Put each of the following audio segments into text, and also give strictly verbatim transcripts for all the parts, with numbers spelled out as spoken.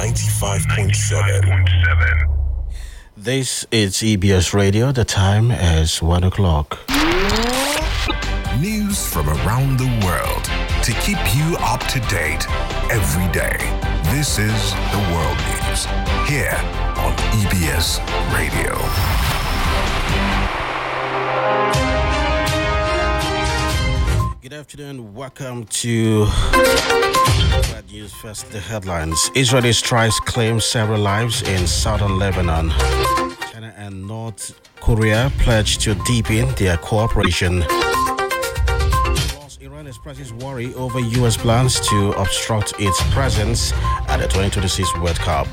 ninety-five point seven. This is E B S Radio. The time is one o'clock. News from around the world to keep you up to date every day. This is the World News here on E B S Radio. Good afternoon. Welcome to Bad News. First, the headlines. Israeli strikes claim several lives in southern Lebanon. China and North Korea pledge to deepen their cooperation. Plus, Iran expresses worry over U S plans to obstruct its presence at the twenty twenty-six World Cup.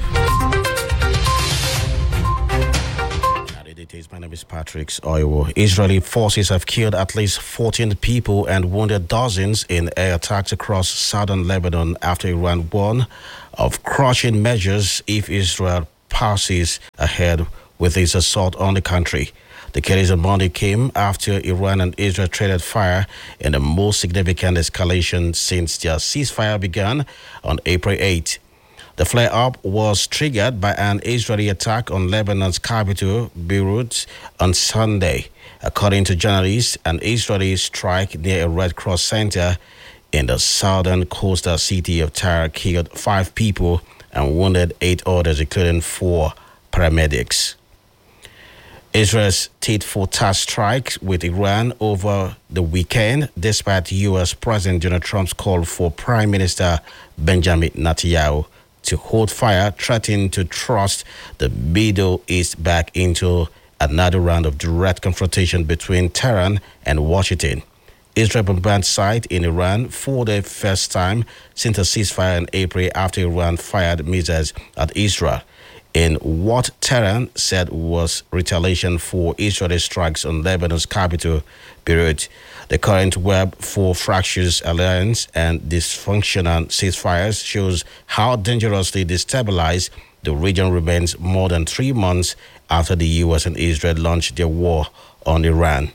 My name is Patrick Oiwo. Israeli forces have killed at least fourteen people and wounded dozens in air attacks across southern Lebanon after Iran warned of crushing measures if Israel passes ahead with its assault on the country. The killings on Monday came after Iran and Israel traded fire in the most significant escalation since their ceasefire began on April eighth. The flare-up was triggered by an Israeli attack on Lebanon's capital, Beirut, on Sunday. According to journalists, an Israeli strike near a Red Cross center in the southern coastal city of Tyre killed five people and wounded eight others, including four paramedics. Israel's tit-for-tat strike with Iran over the weekend, despite U S President Donald Trump's call for Prime Minister Benjamin Netanyahu to hold fire, threatening to thrust the Middle East back into another round of direct confrontation between Tehran and Washington. Israel bombarded site in Iran for the first time since a ceasefire in April after Iran fired missiles at Israel in what Tehran said was retaliation for Israeli strikes on Lebanon's capital, Beirut. The current web for fractious alliance and dysfunctional ceasefires shows how dangerously destabilized the region remains more than three months after the U S and Israel launched their war on Iran.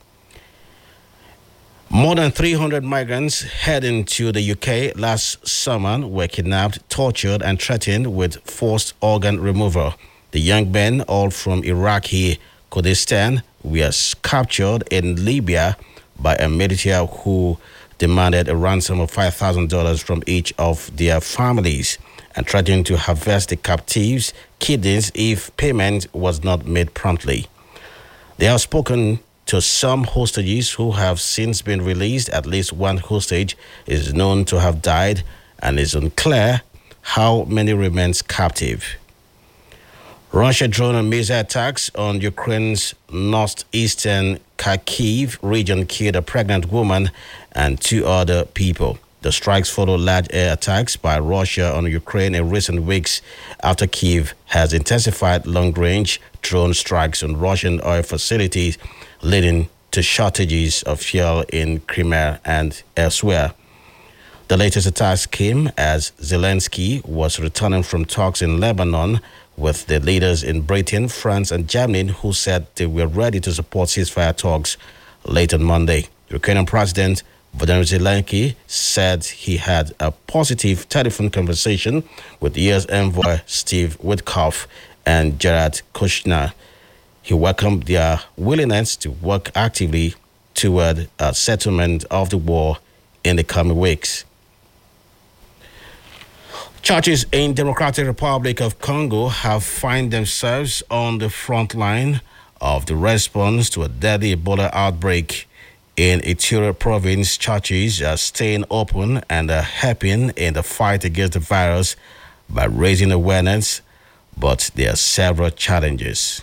More than three hundred migrants heading to the U K last summer were kidnapped, tortured, and threatened with forced organ removal. The young men, all from Iraqi Kurdistan, were captured in Libya by a military who demanded a ransom of five thousand dollars from each of their families and threatened to harvest the captives' kidneys if payment was not made promptly. They have spoken to some hostages who have since been released. At least one hostage is known to have died, and it's unclear how many remains captive. Russia drone and missile attacks on Ukraine's northeastern Kharkiv region killed a pregnant woman and two other people. The strikes follow large air attacks by Russia on Ukraine in recent weeks after Kyiv has intensified long-range drone strikes on Russian oil facilities, leading to shortages of fuel in Crimea and elsewhere. The latest attacks came as Zelensky was returning from talks in Lebanon with the leaders in Britain, France, and Germany, who said they were ready to support ceasefire talks late on Monday. Ukrainian President Volodymyr Zelensky said he had a positive telephone conversation with U S envoy Steve Witkoff and Jared Kushner. He welcomed their willingness to work actively toward a settlement of the war in the coming weeks. Churches in Democratic Republic of Congo have found themselves on the front line of the response to a deadly Ebola outbreak. In Ituri province, churches are staying open and are helping in the fight against the virus by raising awareness, but there are several challenges.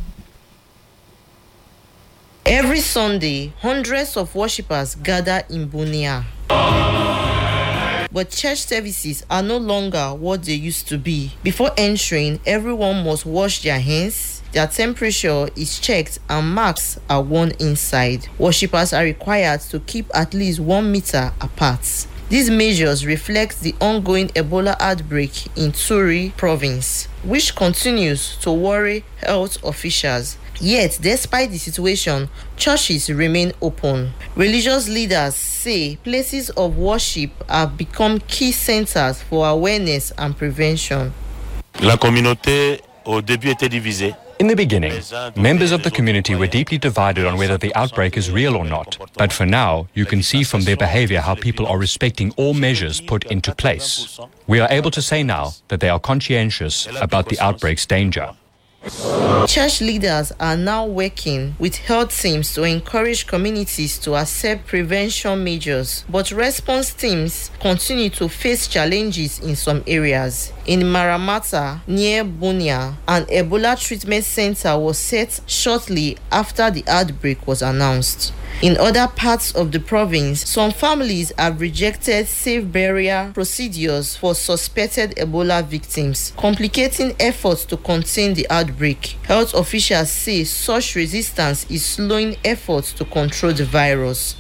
Every Sunday, hundreds of worshippers gather in Bunia. But church services are no longer what they used to be. Before entering, everyone must wash their hands, their temperature is checked, and masks are worn inside. Worshippers are required to keep at least one meter apart. These measures reflect the ongoing Ebola outbreak in Ituri province, which continues to worry health officials. Yet, despite the situation, churches remain open. Religious leaders say places of worship have become key centers for awareness and prevention. La communauté au début était divisée. In the beginning, members of the community were deeply divided on whether the outbreak is real or not. But for now, you can see from their behavior how people are respecting all measures put into place. We are able to say now that they are conscientious about the outbreak's danger. Church leaders are now working with health teams to encourage communities to accept prevention measures, but response teams continue to face challenges in some areas. In Maramata, near Bunia, an Ebola treatment center was set shortly after the outbreak was announced. In other parts of the province, some families have rejected safe burial procedures for suspected Ebola victims, complicating efforts to contain the outbreak. Health officials say such resistance is slowing efforts to control the virus.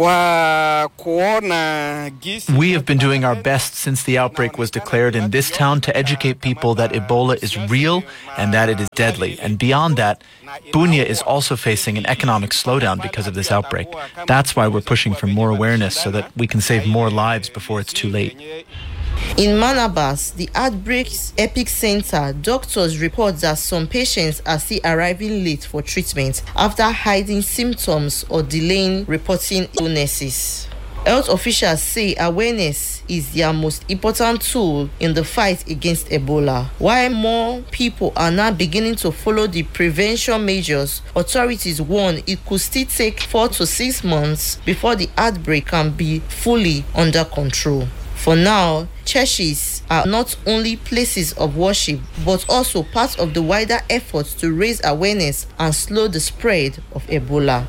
We have been doing our best since the outbreak was declared in this town to educate people that Ebola is real and that it is deadly. And beyond that, Bunia is also facing an economic slowdown because of this outbreak. That's why we're pushing for more awareness so that we can save more lives before it's too late. In Manabas, the outbreak's epicenter, doctors report that some patients are still arriving late for treatment after hiding symptoms or delaying reporting illnesses. Health officials say awareness is their most important tool in the fight against Ebola. While more people are now beginning to follow the prevention measures, authorities warn it could still take four to six months before the outbreak can be fully under control. For now, churches are not only places of worship, but also part of the wider efforts to raise awareness and slow the spread of Ebola.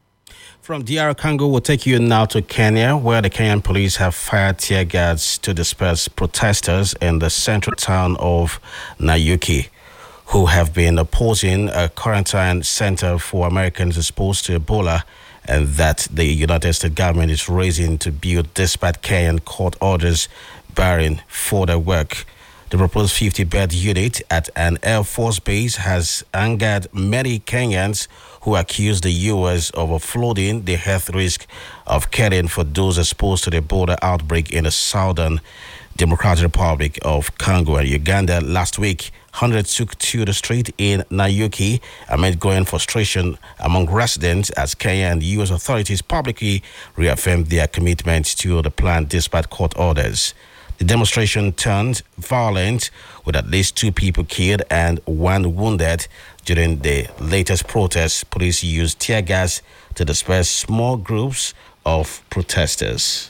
From D R Congo, we'll take you now to Kenya, where the Kenyan police have fired tear gas to disperse protesters in the central town of Nanyuki, who have been opposing a quarantine center for Americans exposed to Ebola, and that the United States government is raising to build despite Kenyan court orders barring further work. The proposed fifty-bed unit at an Air Force base has angered many Kenyans who accuse the U S of offloading the health risk of caring for those exposed to the Ebola outbreak in the Southern Democratic Republic of Congo and Uganda. Last week, hundreds took to the street in Nanyuki amid growing frustration among residents as Kenya and U S authorities publicly reaffirmed their commitment to the plan despite court orders. The demonstration turned violent, with at least two people killed and one wounded. During the latest protests, police used tear gas to disperse small groups of protesters.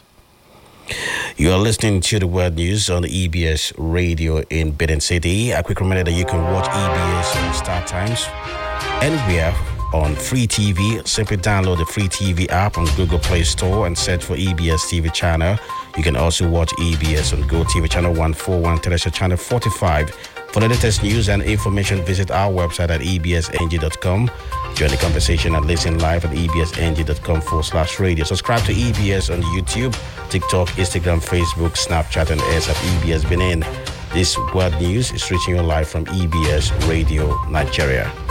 You are listening to the World News on E B S Radio in Benin City. A quick reminder that you can watch E B S on Star Times anywhere on Free T V. Simply download the Free T V app on Google Play Store and search for E B S T V channel. You can also watch E B S on GoTV channel one forty-one, Terrestrial channel forty-five. For the latest news and information, visit our website at e b s n g dot com. Join the conversation and listen live at e b s n g dot com forward slash radio. Subscribe to E B S on YouTube, TikTok, Instagram, Facebook, Snapchat, and S at E B S Benin. This World News is reaching you live from E B S Radio Nigeria.